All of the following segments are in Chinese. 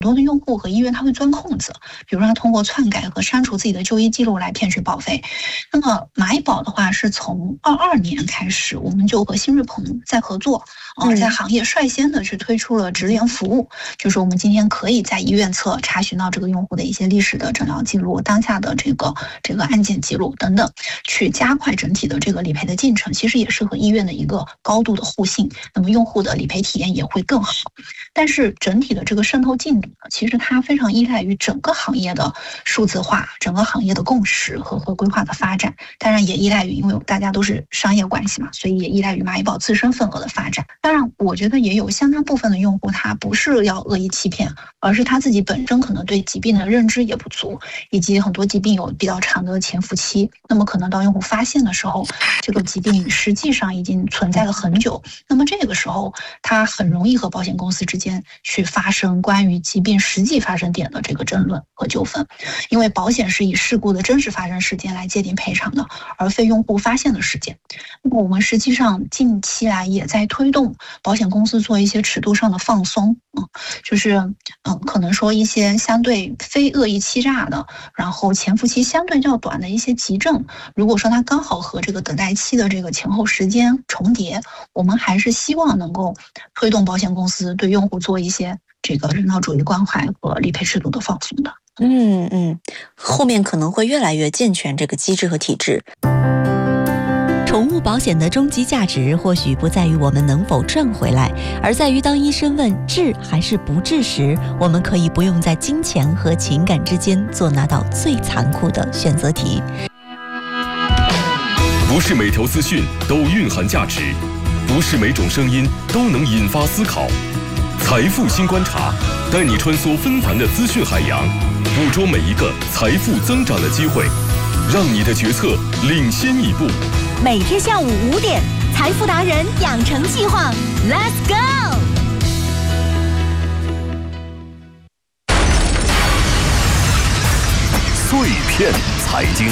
多的用户和医院他会钻空子，比如说他通过篡改和删除自己的就医记录来骗取保费。那么蚂蚁保的话是从22年开始，我们就和新瑞鹏在合作，在行业率先的去推出了直联服务，就是我们今天可以在医院侧查询到这个用户的一些历史的诊疗记录、当下的这个案件记录等等，去加快整体的这个理赔的进程，其实也是和医院的一个高度的互信，那么用户的理赔体验也会更好。但是整体的这个渗透进度呢，其实它非常依赖于整个行业的数字化、整个行业的共识和规划的发展，当然也依赖于，因为大家都是商业关系嘛，所以也依赖于蚂蚁保自身份额的发展。当然我觉得也有相当部分的用户他不是要恶意欺骗，而是他自己本身可能对疾病的认知也不足，以及很多疾病有比较长的潜伏期，那么可能当用户发现的时候，这个疾病实际上已经存在了很久，那么这个时候他很容易和保险公司之间去发生关于疾病实际发生点的这个争论和纠纷，因为保险是以事故的真实发生时间来界定赔偿的，而非用户发现的时间。那么我们实际上近期来也在推动保险公司做一些尺度上的放松，就是可能说一些相对非恶意欺诈的，然后潜伏期相对较短的一些急症，如果说它刚好和这个等待期的这个前后时间重叠，我们还是希望能够推动保险公司对用户做一些这个人道主义关怀和理赔制度的放松的。 后面可能会越来越健全这个机制和体制。 宠物保险的终极价值或许不在于我们能否赚回来，而在于当医生问治还是不治时，我们可以不用在金钱和情感之间做那道最残酷的选择题。 不是每条资讯都蕴含价值，不是每种声音都能引发思考。财富新观察，带你穿梭纷繁的资讯海洋，捕捉每一个财富增长的机会，让你的决策领先一步。 每天下午5点，财富达人养成计划 ，Let's go！ 碎片财经。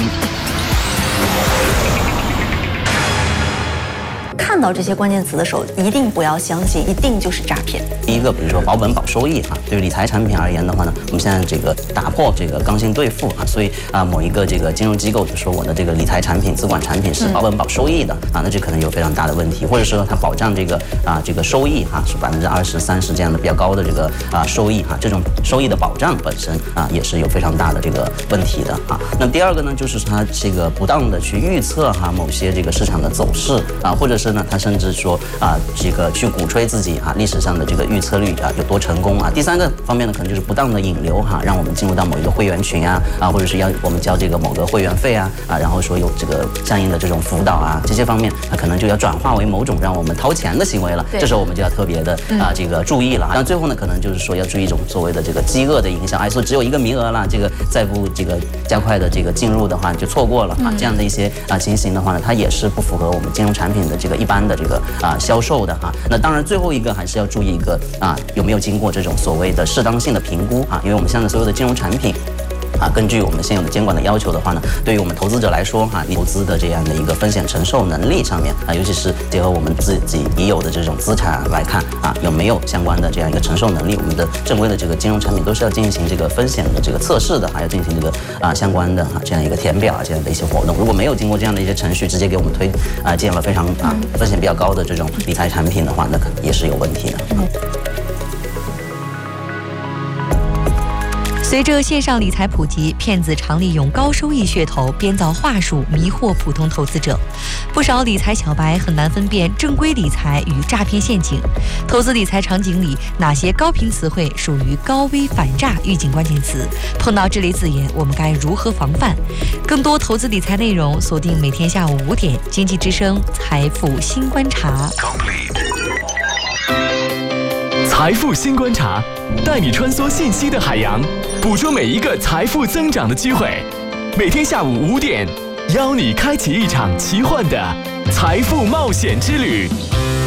看到这些关键词的时候，一定不要相信，一定就是诈骗。 第一个，比如说保本保收益对于理财产品而言的话呢，我们现在这个打破这个刚性兑付所以某一个这个金融机构就说我的这个理财产品、资管产品是保本保收益的那这可能有非常大的问题，或者说它保障这个收益是20%、30%这样的比较高的这个收益这种收益的保障本身也是有非常大的这个问题的那第二个呢，就是它这个不当的去预测某些这个市场的走势或者是呢，他甚至说这个去鼓吹自己历史上的这个预测率有多成功第三个方面呢，可能就是不当的引流让我们进入到某一个会员群或者是要我们交这个某个会员费然后说有这个相应的这种辅导这些方面，可能就要转化为某种让我们掏钱的行为了。这时候我们就要特别的这个注意了。但最后呢，可能就是说要注意一种所谓的这个饥饿的影响，说只有一个名额了，这个再不这个加快的这个进入的话，就错过了这样的一些情形的话呢，它也是不符合我们金融产品的这个一般的这个销售的那当然最后一个还是要注意一个有没有经过这种所谓的适当性的评估因为我们现在所有的金融产品根据我们现有的监管的要求的话呢，对于我们投资者来说投资的这样的一个风险承受能力上面尤其是结合我们自己已有的这种资产来看有没有相关的这样一个承受能力，我们的正规的这个金融产品都是要进行这个风险的这个测试的，还要进行这个相关的这样一个填表这样的一些活动。如果没有经过这样的一些程序，直接给我们推荐了非常风险比较高的这种理财产品的话，那可能也是有问题的。 随着线上理财普及，骗子常利用高收益噱头编造话术迷惑普通投资者。不少理财小白很难分辨正规理财与诈骗陷阱。投资理财场景里，哪些高频词汇属于高危反诈预警关键词？碰到这类字眼，我们该如何防范？更多投资理财内容，锁定每天下午5点，经济之声财富新观察。 财富新观察，带你穿梭信息的海洋，捕捉每一个财富增长的机会。每天下午5点，邀你开启一场奇幻的财富冒险之旅。